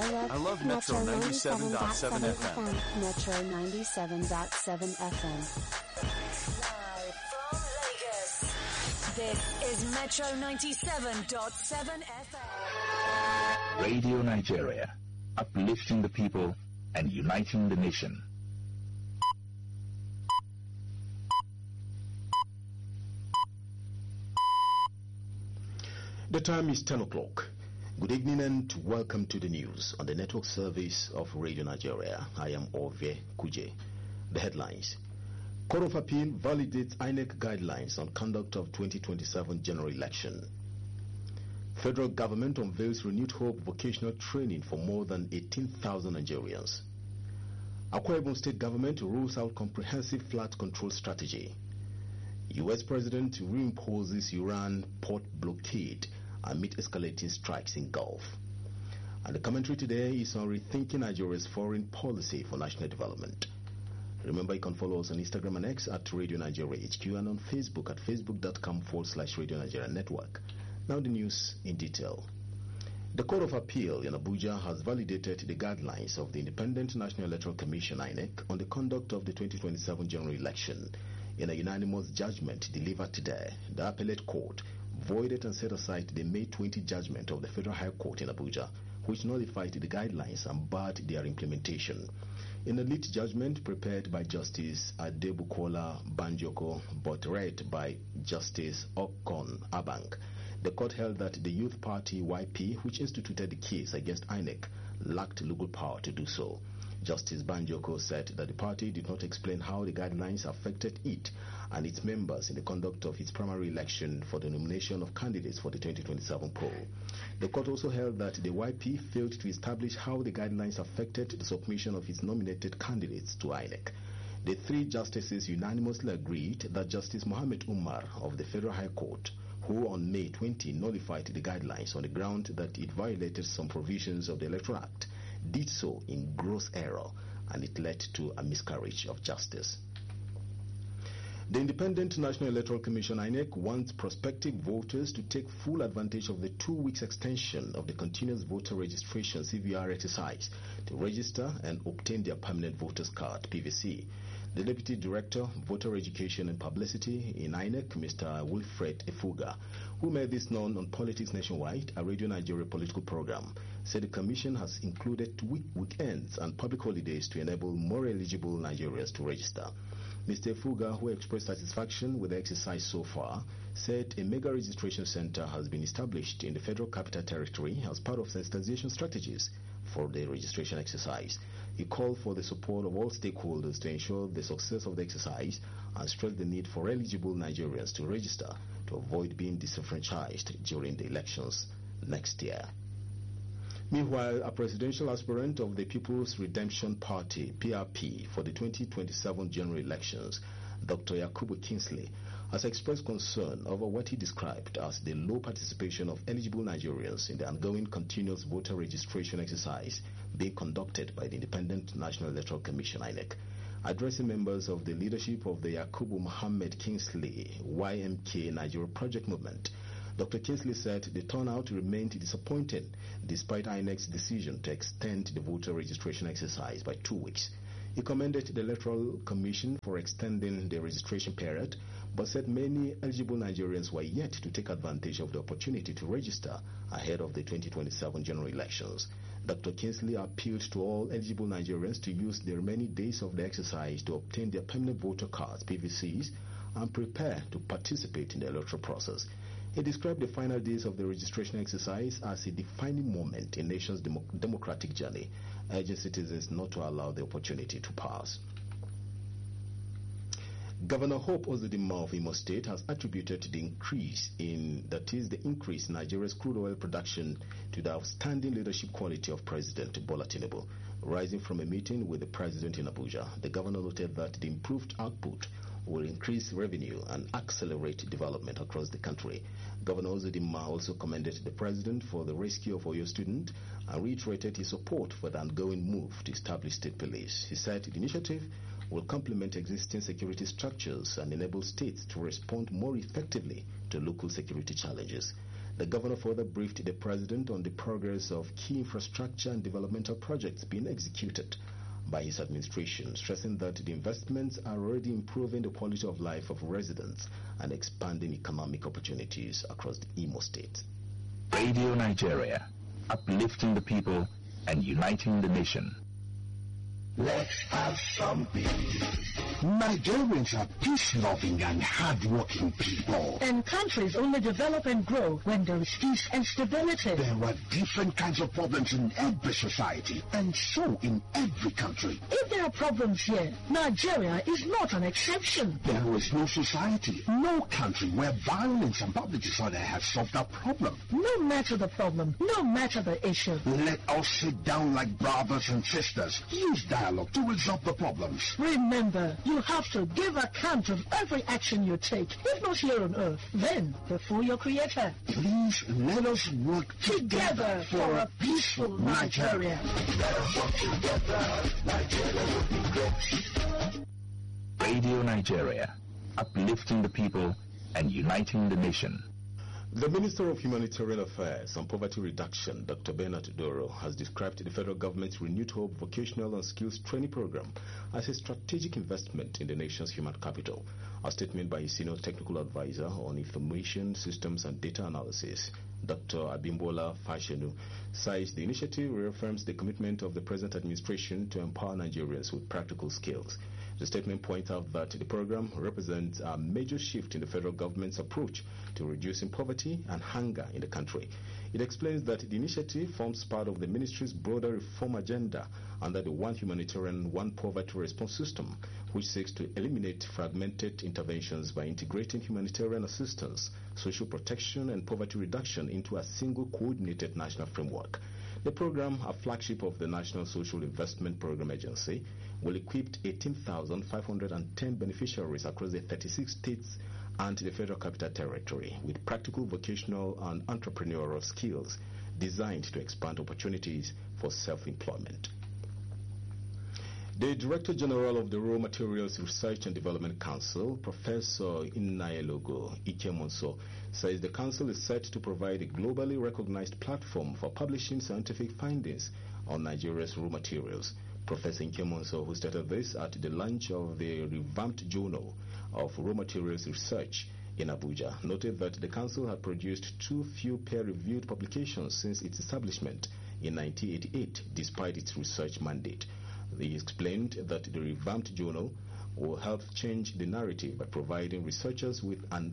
I love Metro 97.7 FM. Metro 97.7 FM. Live from Lagos. This is Metro 97.7 FM. Radio Nigeria, uplifting the people and uniting the nation. The time is 10 o'clock. Good evening and welcome to the news on the network service of Radio Nigeria. I am Ove Kuje. The headlines. Court of Appeal validates INEC guidelines on conduct of 2027 general election. Federal government unveils renewed hope vocational training for more than 18,000 Nigerians. Akwa Ibom State government rules out comprehensive flood control strategy. U.S. President reimposes Iran port blockade amid escalating strikes in Gulf. And the commentary today is on rethinking Nigeria's foreign policy for national development. Remember, you can follow us on Instagram and X at Radio Nigeria HQ and on Facebook at facebook.com/Radio Nigeria Network. Now the news in detail. The Court of Appeal in Abuja has validated the guidelines of the Independent National Electoral Commission (INEC) on the conduct of the 2027 general election. In a unanimous judgment delivered today, the appellate court voided and set aside the May 20 judgment of the Federal High Court in Abuja, which nullified the guidelines and barred their implementation. In a lead judgment prepared by Justice Adebukola Banjoko but read by Justice Okon Abang, the court held that the youth party YP, which instituted the case against INEC, lacked legal power to do so. Justice Banjoko said that the party did not explain how the guidelines affected it and its members in the conduct of its primary election for the nomination of candidates for the 2027 poll. The court also held that the YP failed to establish how the guidelines affected the submission of its nominated candidates to INEC. The three justices unanimously agreed that Justice Mohammed Umar of the Federal High Court, who on May 20 nullified the guidelines on the ground that it violated some provisions of the Electoral Act, did so in gross error, and it led to a miscarriage of justice. The Independent National Electoral Commission (INEC) wants prospective voters to take full advantage of the 2 weeks extension of the Continuous Voter Registration (CVR) exercise to register and obtain their Permanent Voters Card (PVC). The Deputy Director, Voter Education and Publicity in INEC, Mr. Wilfred Efuga, who made this known on Politics Nationwide, a Radio Nigeria political program, said the Commission has included weekends and public holidays to enable more eligible Nigerians to register. Mr. Efuga, who expressed satisfaction with the exercise so far, said a mega registration center has been established in the Federal Capital Territory as part of sensitization strategies for the registration exercise. He called for the support of all stakeholders to ensure the success of the exercise and stressed the need for eligible Nigerians to register to avoid being disenfranchised during the elections next year. Meanwhile, a presidential aspirant of the People's Redemption Party, PRP, for the 2027 general elections, Dr. Yakubu Kingsley, has expressed concern over what he described as the low participation of eligible Nigerians in the ongoing continuous voter registration exercise being conducted by the Independent National Electoral Commission (INEC). Addressing members of the leadership of the Yakubu Muhammad Kingsley YMK Nigeria Project Movement, Dr. Kingsley said the turnout remained disappointing despite INEC's decision to extend the voter registration exercise by 2 weeks. He commended the Electoral Commission for extending the registration period, but said many eligible Nigerians were yet to take advantage of the opportunity to register ahead of the 2027 general elections. Dr. Kingsley appealed to all eligible Nigerians to use the remaining days of the exercise to obtain their permanent voter cards, PVCs, and prepare to participate in the electoral process. He described the final days of the registration exercise as a defining moment in the nation's democratic journey, urging citizens not to allow the opportunity to pass. Governor Hope Uzodinma of Imo State has attributed the increase in Nigeria's crude oil production to the outstanding leadership quality of President Bola Tinubu. Rising from a meeting with the President in Abuja, the governor noted that the improved output will increase revenue and accelerate development across the country. Governor Uzodinma also commended the President for the rescue of Oyo student and reiterated his support for the ongoing move to establish state police. He said the initiative will complement existing security structures and enable states to respond more effectively to local security challenges. The governor further briefed the president on the progress of key infrastructure and developmental projects being executed by his administration, stressing that the investments are already improving the quality of life of residents and expanding economic opportunities across the Imo State. Radio Nigeria, uplifting the people and uniting the nation. Let's have some peace. Nigerians are peace-loving and hard-working people. And countries only develop and grow when there is peace and stability. There are different kinds of problems in every society, and so in every country. If there are problems here, Nigeria is not an exception. There is no society, no country where violence and public disorder have solved that problem. No matter the problem, no matter the issue. Let us sit down like brothers and sisters. Use dialogue to resolve the problems. Remember, you have to give account of every action you take, if not here on earth, then before your creator. Please let us work together for a peaceful Nigeria. Let us work together. Nigeria will be great. Radio Nigeria, uplifting the people and uniting the nation. The Minister of Humanitarian Affairs and Poverty Reduction, Dr. Bernard Doro, has described the federal government's Renewed Hope Vocational and Skills Training Program as a strategic investment in the nation's human capital. A statement by his senior technical advisor on information systems and data analysis, Dr. Abimbola Fashenu, says the initiative reaffirms the commitment of the present administration to empower Nigerians with practical skills. The statement points out that the program represents a major shift in the federal government's approach to reducing poverty and hunger in the country. It explains that the initiative forms part of the ministry's broader reform agenda under the One Humanitarian, One Poverty Response System, which seeks to eliminate fragmented interventions by integrating humanitarian assistance, social protection, and poverty reduction into a single coordinated national framework. The program, a flagship of the National Social Investment Program Agency, will equip 18,510 beneficiaries across the 36 states and the Federal Capital Territory with practical vocational and entrepreneurial skills designed to expand opportunities for self-employment. The Director General of the Raw Materials Research and Development Council, Professor Inayelogo Ikemonso, says the council is set to provide a globally recognized platform for publishing scientific findings on Nigeria's raw materials. Professor Ikemonso, who stated this at the launch of the revamped Journal of Raw Materials Research in Abuja, noted that the council had produced too few peer-reviewed publications since its establishment in 1988, despite its research mandate. He explained that the revamped journal will help change the narrative by providing researchers within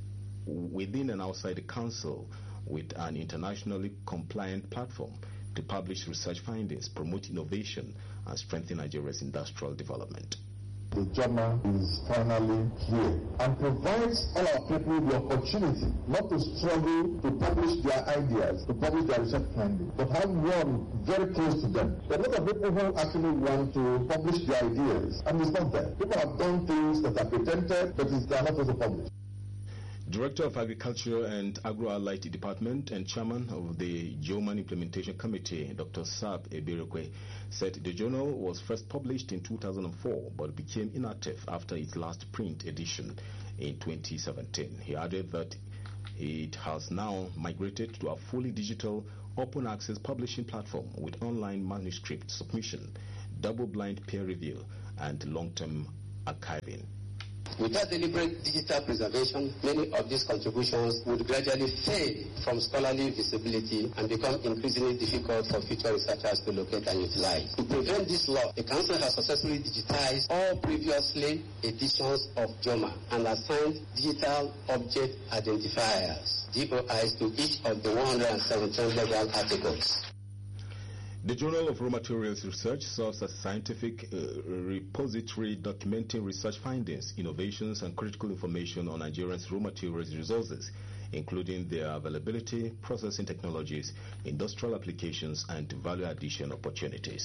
and outside the council with an internationally compliant platform to publish research findings, promote innovation, and strengthen Nigeria's industrial development. The journal is finally here and provides all our people the opportunity not to struggle to publish their ideas, to publish their research findings, but have one very close to them. There are a lot of people who actually want to publish their ideas, and it's not there. People have done things that are patented, but they are not also published. Director of Agriculture and Agro-Allied Department and Chairman of the Joman Implementation Committee, Dr. Sab Ebirekwe, said the journal was first published in 2004 but became inactive after its last print edition in 2017. He added that it has now migrated to a fully digital, open access publishing platform with online manuscript submission, double-blind peer review, and long-term archiving. Without deliberate digital preservation, many of these contributions would gradually fade from scholarly visibility and become increasingly difficult for future researchers to locate and utilize. To prevent this loss, the Council has successfully digitized all previously editions of JOMA and assigned digital object identifiers, DOIs, to each of the 117 legal articles. The Journal of Raw Materials Research serves as a scientific repository documenting research findings, innovations, and critical information on Nigeria's raw materials resources, including their availability, processing technologies, industrial applications, and value addition opportunities.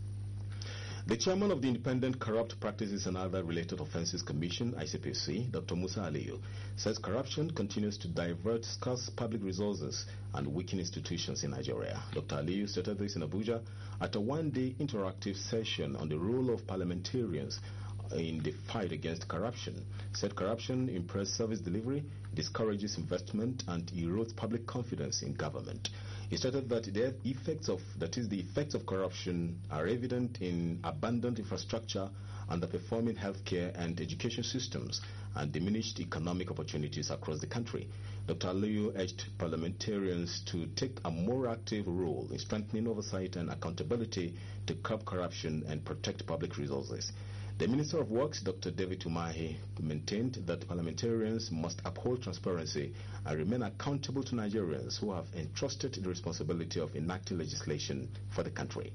The chairman of the Independent Corrupt Practices and Other Related Offences Commission, ICPC, Dr. Musa Aliyu, says corruption continues to divert scarce public resources and weaken institutions in Nigeria. Dr. Aliyu stated this in Abuja at a one-day interactive session on the role of parliamentarians in the fight against corruption. Said corruption impedes service delivery, discourages investment, and erodes public confidence in government. He stated that the effects of corruption are evident in abundant infrastructure, underperforming healthcare and education systems, and diminished economic opportunities across the country. Dr. Aliyu urged parliamentarians to take a more active role in strengthening oversight and accountability to curb corruption and protect public resources. The Minister of Works, Dr. David Umahi, maintained that parliamentarians must uphold transparency and remain accountable to Nigerians who have entrusted the responsibility of enacting legislation for the country.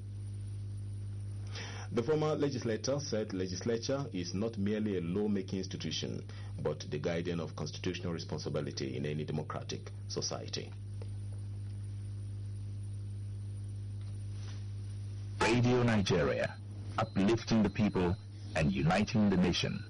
The former legislator said legislature is not merely a law-making institution, but the guardian of constitutional responsibility in any democratic society. Radio Nigeria, uplifting the people and uniting the nation.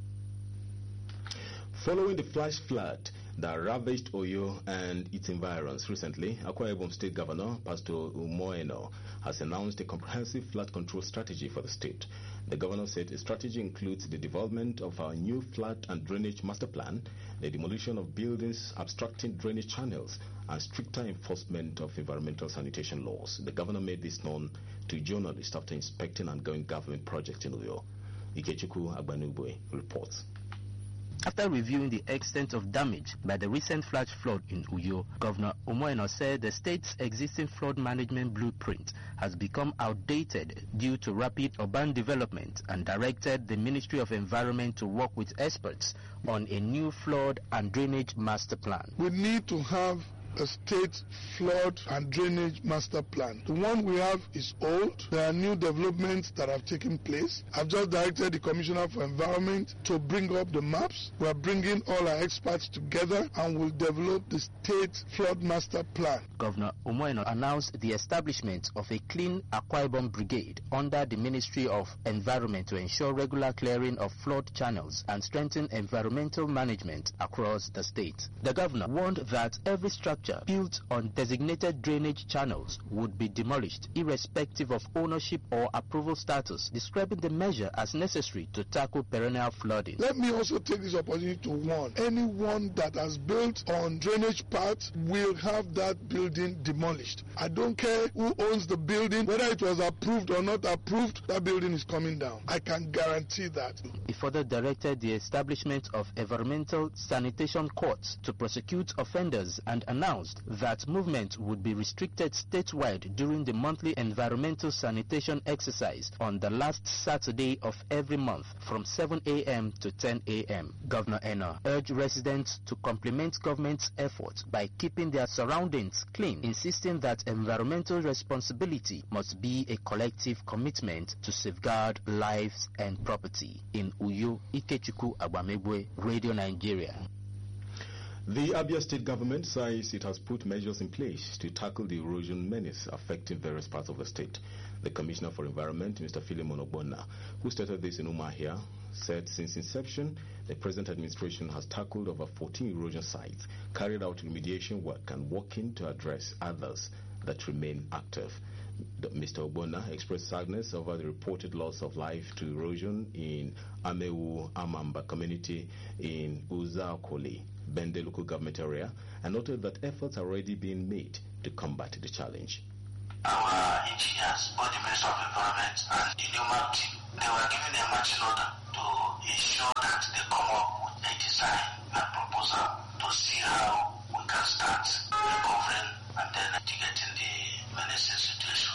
Following the flash flood that ravaged Oyo and its environs recently, Akwa Ibom State Governor Pastor Umoeno has announced a comprehensive flood control strategy for the state. The governor said the strategy includes the development of our new flood and drainage master plan, the demolition of buildings obstructing drainage channels, and stricter enforcement of environmental sanitation laws. The governor made this known to journalists after inspecting ongoing government projects in Oyo. Ikechukwu Agbanubwe reports. After reviewing the extent of damage by the recent flash flood in Uyo, Governor Umoeno said the state's existing flood management blueprint has become outdated due to rapid urban development and directed the Ministry of Environment to work with experts on a new flood and drainage master plan. We need to have a state flood and drainage master plan. The one we have is old. There are new developments that have taken place. I've just directed the Commissioner for Environment to bring up the maps. We are bringing all our experts together and will develop the state flood master plan. Governor Umoeno announced the establishment of a Clean Akwa Ibom Brigade under the Ministry of Environment to ensure regular clearing of flood channels and strengthen environmental management across the state. The governor warned that every structure built on designated drainage channels would be demolished irrespective of ownership or approval status, describing the measure as necessary to tackle perennial flooding. Let me also take this opportunity to warn anyone that has built on drainage paths will have that building demolished. I don't care who owns the building, whether it was approved or not approved, that building is coming down. I can guarantee that. He further directed the establishment of environmental sanitation courts to prosecute offenders and announced that movement would be restricted statewide during the monthly environmental sanitation exercise on the last Saturday of every month from 7 a.m. to 10 a.m. Governor Eno urged residents to complement government's efforts by keeping their surroundings clean, insisting that environmental responsibility must be a collective commitment to safeguard lives and property. In Uyo, Ikechukwu Agbamegwe, Radio Nigeria. The Abia State government says it has put measures in place to tackle the erosion menace affecting various parts of the state. The Commissioner for Environment, Mr. Philemon Ogbonna, who stated this in Umuahia, said since inception, the present administration has tackled over 14 erosion sites, carried out remediation work, and working to address others that remain active. Mr. Ogbonna expressed sadness over the reported loss of life to erosion in Amewu Amamba community in Uzaokoli, Bende local government area, and noted that efforts are already being made to combat the challenge. Our engineers, both the Ministry of Environment and the NUMAC team, they were given a marching order to ensure that they come up with a design and proposal to see how we can start recovering and then mitigating the menacing situation.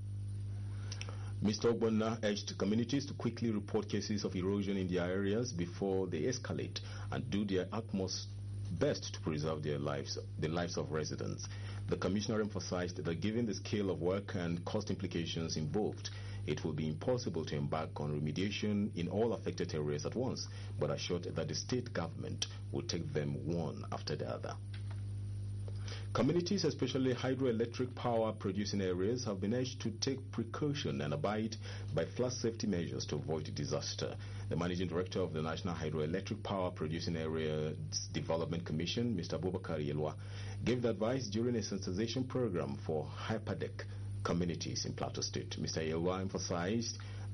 Mr. Ogbonna urged communities to quickly report cases of erosion in their areas before they escalate and do their utmost best to preserve their lives, the lives of residents. The Commissioner emphasized that given the scale of work and cost implications involved, it will be impossible to embark on remediation in all affected areas at once, but assured that the state government will take them one after the other. Communities, especially hydroelectric power producing areas, have been urged to take precaution and abide by flood safety measures to avoid disaster. The Managing Director of the National Hydroelectric Power Producing Areas Development Commission, Mr. Abubakar Yelwa, gave the advice during a sensitization program for hyperdeck communities in Plateau State. Mr. Yelwa emphasized that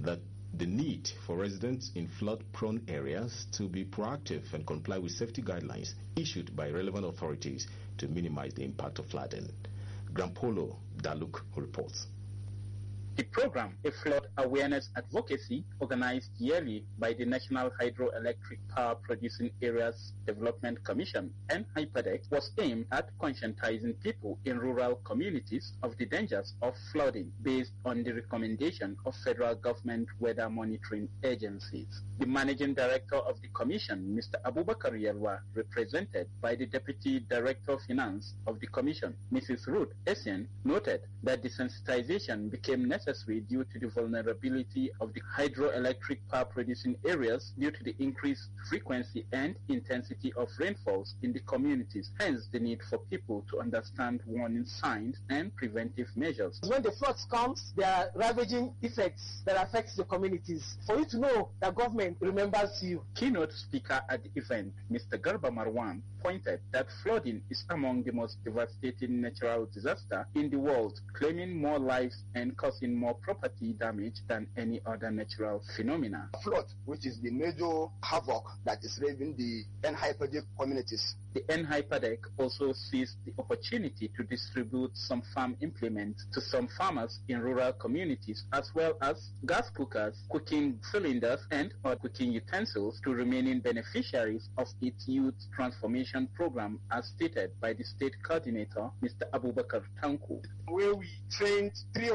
the need for residents in flood-prone areas to be proactive and comply with safety guidelines issued by relevant authorities to minimize the impact of flooding. Grampolo Daluk reports. The program, a flood awareness advocacy organized yearly by the National Hydroelectric Power Producing Areas Development Commission and HYPADEC, was aimed at conscientizing people in rural communities of the dangers of flooding based on the recommendation of federal government weather monitoring agencies. The managing director of the commission, Mr. Abubakar Yelwa, represented by the Deputy Director of Finance of the commission, Mrs. Ruth Essien, noted that the sensitization became necessary due to the vulnerability of the hydroelectric power producing areas due to the increased frequency and intensity of rainfalls in the communities, hence the need for people to understand warning signs and preventive measures. When the floods comes, there are ravaging effects that affect the communities. For you to know that government remembers you. Keynote speaker at the event, Mr. Garba Marwan, pointed that flooding is among the most devastating natural disaster in the world, claiming more lives and causing more property damage than any other natural phenomena. Flood, which is the major havoc that is ravaging the NHYPADEC communities. The NHYPADEC also seized the opportunity to distribute some farm implements to some farmers in rural communities, as well as gas cookers, cooking cylinders, and other cooking utensils to remaining beneficiaries of its youth transformation program, as stated by the state coordinator, Mr. Abubakar Tanku. Where we trained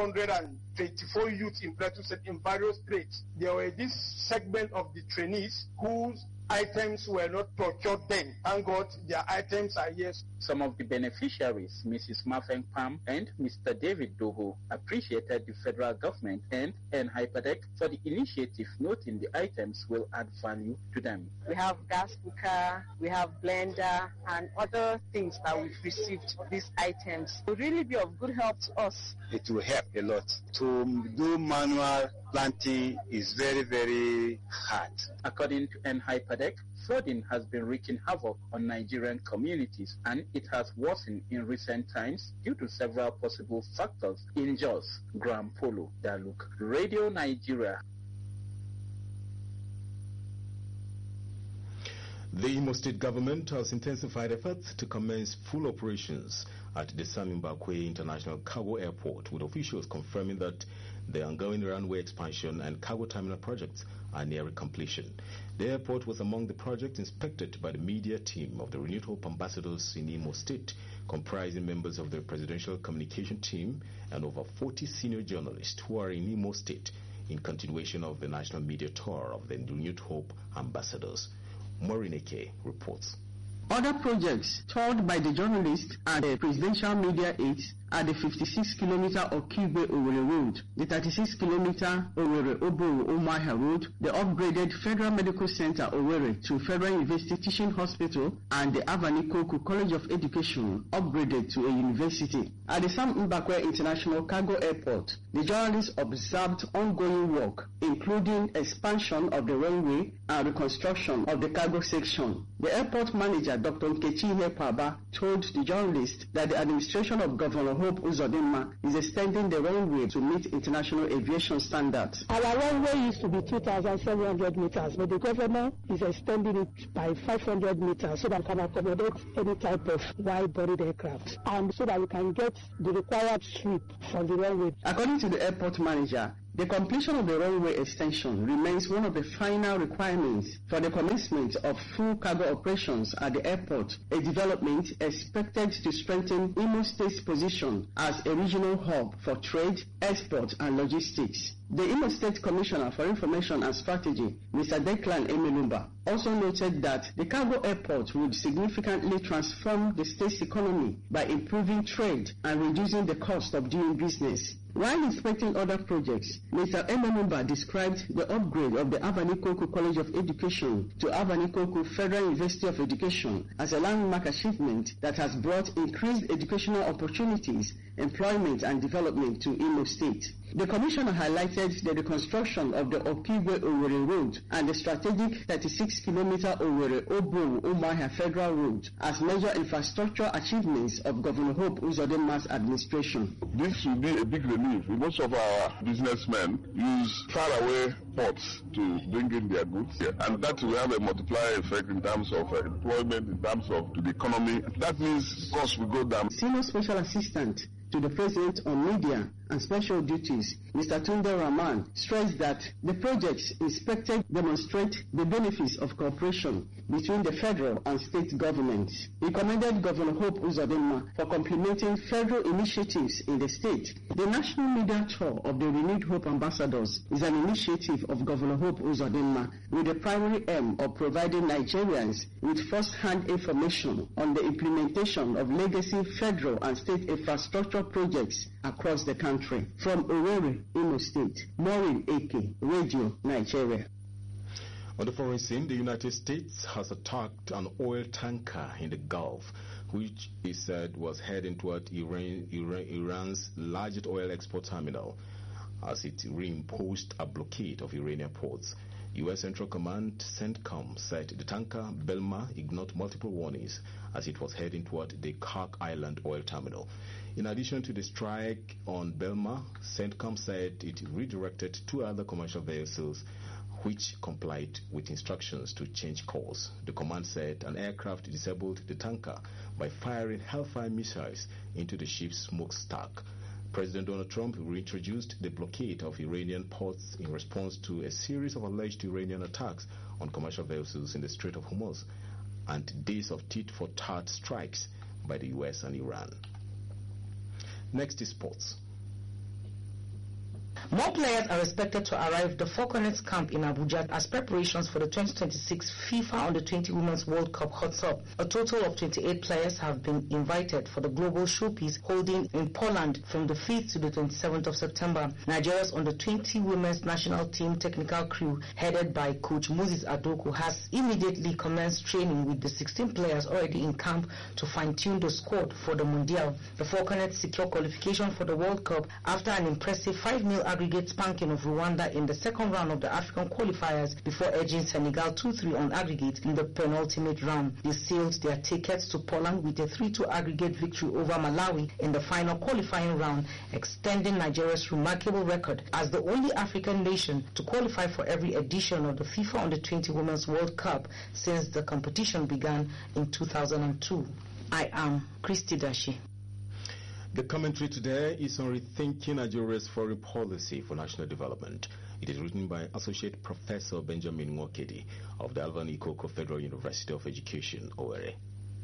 324 youth in Plateau State in various trades. There were this segment of the trainees whose items were not procured then. Thank God their items are here. Some of the beneficiaries, Mrs. Mafeng Pam and Mr. David Dogo, appreciated the federal government and NHYPADEC for the initiative, noting the items will add value to them. We have gas cooker, we have blender, and other things that we've received. These items will really be of good help to us. It will help a lot. To do manual planting is very, very hard. According to NHYPADEC, flooding has been wreaking havoc on Nigerian communities, and it has worsened in recent times due to several possible factors. In Jos, Graham Polo, Daluk, Radio Nigeria. The Imo State government has intensified efforts to commence full operations at the Sami Mbakwe International Cargo Airport, with officials confirming that the ongoing runway expansion and cargo terminal projects are nearing completion. The airport was among the projects inspected by the media team of the Renewed Hope ambassadors in Imo State, comprising members of the presidential communication team and over 40 senior journalists who are in Imo State in continuation of the national media tour of the Renewed Hope ambassadors. Morineke reports. Other projects toured by the journalists and the presidential media aides are the 56-kilometer Okigwe Owerri Road, the 36-kilometer Owerri Oboro Umuahia Road, the upgraded Federal Medical Center Owerri to Federal University Teaching Hospital, and the Avanikoku College of Education upgraded to a university. At the Sam Mbakwe International Cargo Airport, the journalists observed ongoing work, including expansion of the runway and reconstruction of the cargo section. The airport manager, Dr. Nkechi Ihepaba, told the journalists that the administration of Governor Hope Uzodinma is extending the runway to meet international aviation standards. Our runway used to be 2,700 meters, but the governor is extending it by 500 meters so that we can accommodate any type of wide-bodied aircraft, and so that we can get the required sweep from the runway. According to the airport manager, the completion of the runway extension remains one of the final requirements for the commencement of full cargo operations at the airport, a development expected to strengthen Imo State's position as a regional hub for trade, export, and logistics. The Imo State Commissioner for Information and Strategy, Mr. Declan Emelumba, also noted that the cargo airport would significantly transform the state's economy by improving trade and reducing the cost of doing business. While inspecting other projects, Mr. Emelumba described the upgrade of the Avanikoku College of Education to Avanikoku Federal University of Education as a landmark achievement that has brought increased educational opportunities employment and development to Imo State. The commissioner highlighted the reconstruction of the Okigwe-Owerri Road and the strategic 36-kilometer Owerri-Obo-Umuahia Federal Road as major infrastructure achievements of Governor Hope Uzodinma's administration. This will be a big relief. Most of our businessmen use faraway ports to bring in their goods here, and that will have a multiplier effect in terms of employment, in terms of the economy. That means costs will go down. Senior Special Assistant to the President on Media and Special Duties, Mr. Tunde Rahman, stressed that the projects inspected demonstrate the benefits of cooperation between the federal and state governments. He commended Governor Hope Uzodinma for complementing federal initiatives in the state. The National Media Tour of the Renewed Hope Ambassadors is an initiative of Governor Hope Uzodinma with the primary aim of providing Nigerians with first-hand information on the implementation of legacy federal and state infrastructure projects across the country. From Owerri, Imo State, Maureen Eke, Radio Nigeria. On the foreign scene, the United States has attacked an oil tanker in the Gulf, which is said was heading toward Iran's largest oil export terminal, as it reimposed a blockade of Iranian ports. U.S. Central Command CENTCOM said the tanker Belma ignored multiple warnings as it was heading toward the Kirk Island oil terminal. In addition to the strike on Belma, CENTCOM said it redirected 2 other commercial vessels which complied with instructions to change course. The command said an aircraft disabled the tanker by firing Hellfire missiles into the ship's smokestack. President Donald Trump reintroduced the blockade of Iranian ports in response to a series of alleged Iranian attacks on commercial vessels in the Strait of Hormuz and days of tit-for-tat strikes by the U.S. and Iran. Next is sports. More players are expected to arrive at the Falconets camp in Abuja as preparations for the 2026 FIFA Under-20 Women's World Cup hots up. A total of 28 players have been invited for the global showpiece holding in Poland from the 5th to the 27th of September. Nigeria's Under-20 Women's National Team technical crew, headed by Coach Moses Adoku, has immediately commenced training with the 16 players already in camp to fine-tune the squad for the Mundial. The Falconets secure qualification for the World Cup after an impressive 5-0 aggregate spanking of Rwanda in the second round of the African qualifiers before edging Senegal 2-3 on aggregate in the penultimate round. They sealed their tickets to Poland with a 3-2 aggregate victory over Malawi in the final qualifying round, extending Nigeria's remarkable record as the only African nation to qualify for every edition of the FIFA Under-20 Women's World Cup since the competition began in 2002. I am Christy Dashi. The commentary today is on rethinking Nigeria's foreign policy for national development. It is written by Associate Professor Benjamin Nwokedi of the Alvan Ikoko Federal University of Education, Owerri.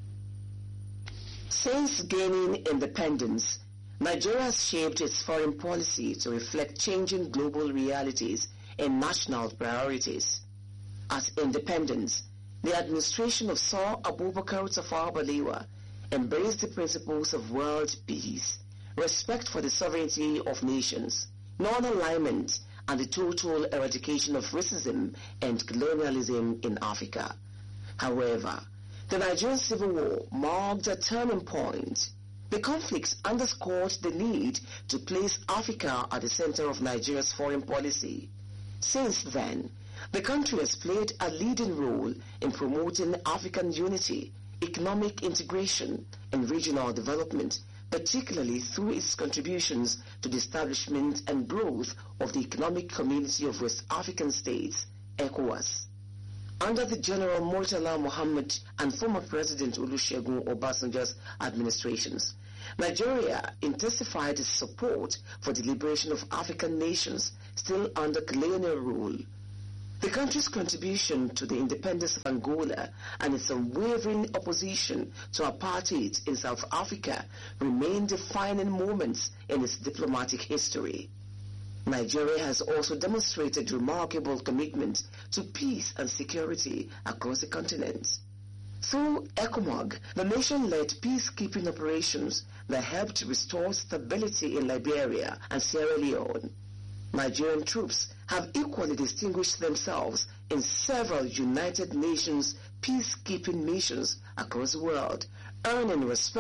Since gaining independence, Nigeria has shaped its foreign policy to reflect changing global realities and national priorities. At independence, the administration of Sir Abubakar Tafawa Balewa embraced the principles of world peace, respect for the sovereignty of nations, non-alignment, and the total eradication of racism and colonialism in Africa. However, the Nigerian Civil War marked a turning point. The conflict underscored the need to place Africa at the center of Nigeria's foreign policy. Since then, the country has played a leading role in promoting African unity, economic integration, and regional development, particularly through its contributions to the establishment and growth of the Economic Community of West African States, ECOWAS. Under the General Murtala Mohammed and former President Olusegun Obasanjo's administrations, Nigeria intensified its support for the liberation of African nations still under colonial rule. The country's contribution to the independence of Angola and its unwavering opposition to apartheid in South Africa remain defining moments in its diplomatic history. Nigeria has also demonstrated remarkable commitment to peace and security across the continent. Through ECOMOG, the nation led peacekeeping operations that helped restore stability in Liberia and Sierra Leone. Nigerian troops have equally distinguished themselves in several United Nations peacekeeping missions across the world, earning respect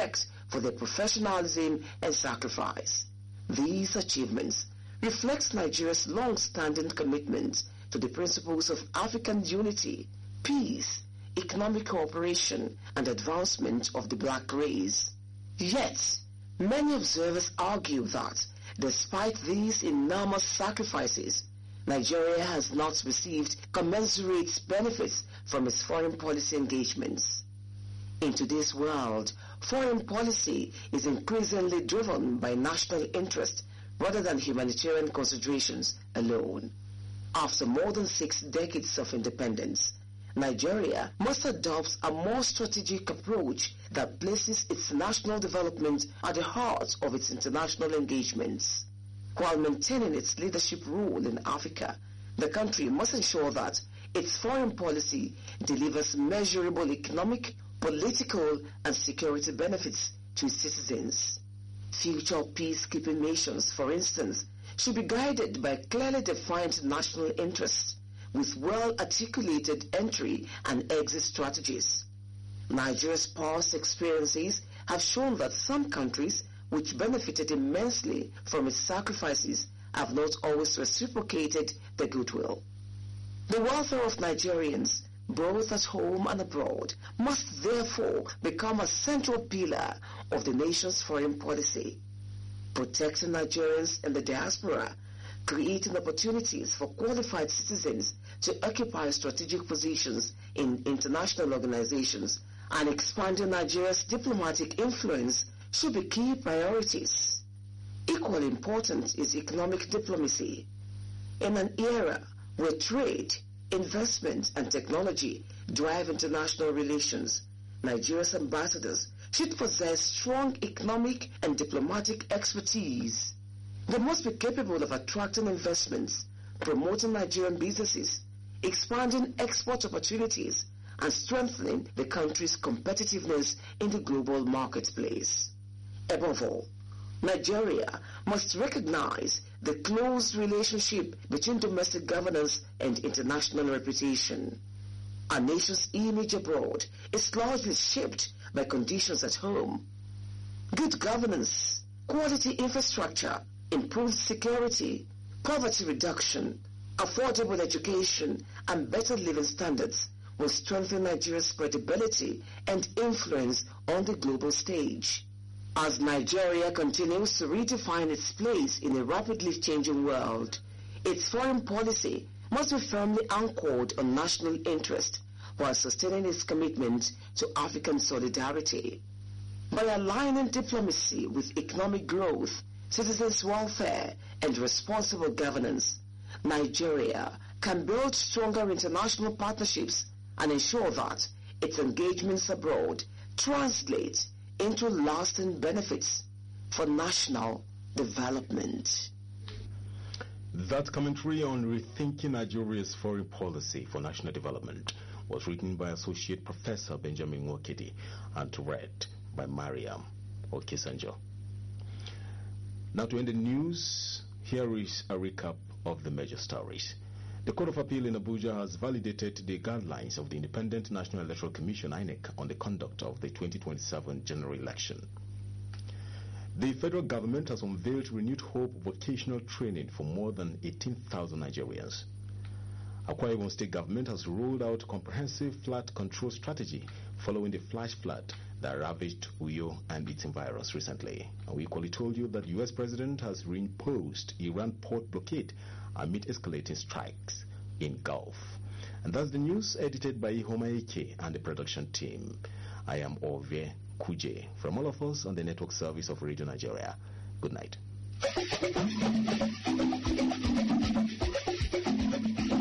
for their professionalism and sacrifice. These achievements reflect Nigeria's long-standing commitment to the principles of African unity, peace, economic cooperation, and advancement of the black race. Yet, many observers argue that, despite these enormous sacrifices, Nigeria has not received commensurate benefits from its foreign policy engagements. In today's world, foreign policy is increasingly driven by national interest rather than humanitarian considerations alone. After more than 6 decades of independence, Nigeria must adopt a more strategic approach that places its national development at the heart of its international engagements. While maintaining its leadership role in Africa, the country must ensure that its foreign policy delivers measurable economic, political, and security benefits to its citizens. Future peacekeeping missions, for instance, should be guided by clearly defined national interests with well-articulated entry and exit strategies. Nigeria's past experiences have shown that some countries which benefited immensely from its sacrifices have not always reciprocated the goodwill. The welfare of Nigerians, both at home and abroad, must therefore become a central pillar of the nation's foreign policy. Protecting Nigerians in the diaspora, creating opportunities for qualified citizens to occupy strategic positions in international organizations, and expanding Nigeria's diplomatic influence should be key priorities. Equally important is economic diplomacy. In an era where trade, investment, and technology drive international relations, Nigeria's ambassadors should possess strong economic and diplomatic expertise. They must be capable of attracting investments, promoting Nigerian businesses, expanding export opportunities, and strengthening the country's competitiveness in the global marketplace. Above all, Nigeria must recognize the close relationship between domestic governance and international reputation. Our nation's image abroad is largely shaped by conditions at home. Good governance, quality infrastructure, improved security, poverty reduction, affordable education, and better living standards will strengthen Nigeria's credibility and influence on the global stage. As Nigeria continues to redefine its place in a rapidly changing world, its foreign policy must be firmly anchored on national interest while sustaining its commitment to African solidarity. By aligning diplomacy with economic growth, citizens' welfare, and responsible governance, Nigeria can build stronger international partnerships and ensure that its engagements abroad translate into lasting benefits for national development. That commentary on rethinking Nigeria's foreign policy for national development was written by Associate Professor Benjamin Nwokedi and read by Mariam Okesanjo. Now to end the news, here is a recap of the major stories. The Court of Appeal in Abuja has validated the guidelines of the Independent National Electoral Commission (INEC) on the conduct of the 2027 general election. The federal government has unveiled renewed hope vocational training for more than 18,000 Nigerians. Akwa Ibom State government has rolled out comprehensive flood control strategy following the flash flood that ravaged Uyo and its environs recently. And we equally told you that the U.S. president has reimposed Iran port blockade amid escalating strikes in Gulf. And that's the news edited by Ihoma Eke and the production team. I am Ovie Kuje. From all of us on the network service of Radio Nigeria, good night.